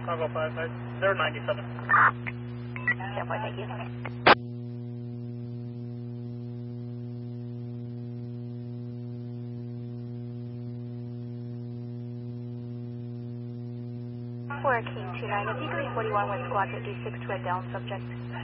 Chicago 5, 097. Yeah, boy, thank you. For King 29, if you 41 with squad 56 to a down subject.